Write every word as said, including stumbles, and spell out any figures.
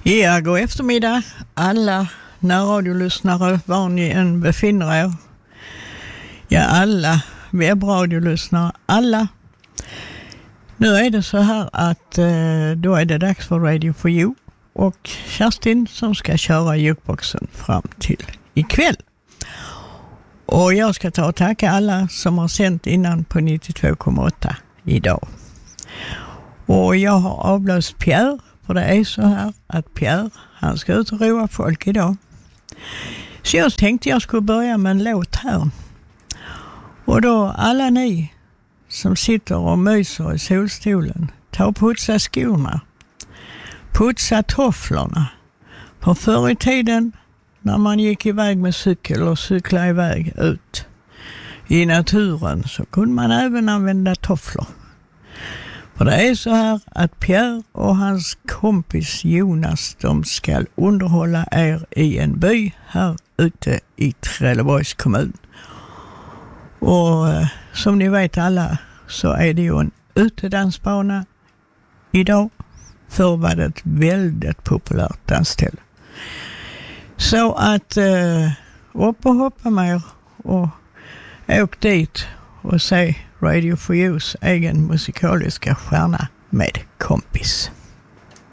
Ja, god eftermiddag alla närradiolyssnare var ni än befinner er. Ja, alla webbradiolyssnare, alla. Nu är det så här att eh, då är det dags för Radio for You och Kerstin som ska köra jukeboxen fram till ikväll. Och jag ska ta och tacka alla som har sänt innan på nittiotvå komma åtta idag. Och jag har avlöst Pierre, för det är så här att Pierre, han ska ut och roa folk idag. Så jag tänkte jag skulle börja med en låt här. Och då alla ni som sitter och myser i solstolen, ta och putsa skorna. Putsa tofflorna. För förr i tiden när man gick iväg med cykel och cykla iväg ut i naturen så kunde man även använda tofflor. För det är så här att Pierre och hans kompis Jonas, de ska underhålla er i en by här ute i Trelleborgs kommun. Och eh, som ni vet alla så är det ju en utedansbana idag. Förr var det ett väldigt populärt dansställe. Så att eh, upp och hoppa mer och åk dit och se Radio for You's egen musikaliska stjärna med kompis.